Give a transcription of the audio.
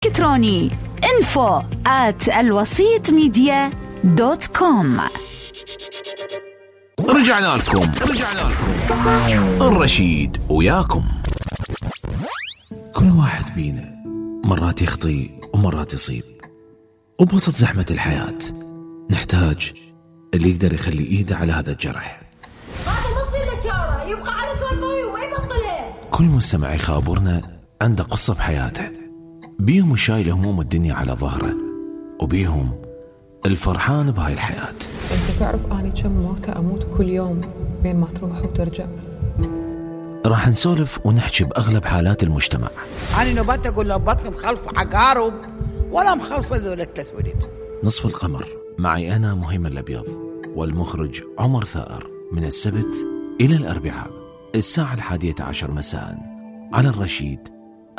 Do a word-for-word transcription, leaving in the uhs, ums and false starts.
إلكتروني info at الوسيط ميديا دوت كوم. رجعنا لكم رجعنا لكم الرشيد وياكم. كل واحد بينا مرات يخطي ومرات يصيب، وبوسط زحمة الحياة نحتاج اللي يقدر يخلي إيده على هذا الجرح. هذا نص الاشاره يبقى على سوالفه ويبطلها. كل مستمع يخابرنا عنده قصة بحياته، بيهم شايل هموم الدنيا على ظهره، وبيهم الفرحان بهاي الحياة. انت تعرف اني كم موتة اموت كل يوم بين ما تروح وترجع. راح نسولف ونحكي بأغلب حالات المجتمع. أنا نبات أقول له بطني مخلفة عقارب ولا مخلفة ذول التسويلات. نصف القمر معي أنا مهيمن الأبيض، والمخرج عمر ثائر، من السبت إلى الأربعاء الساعة الحادية عشر مساء على الرشيد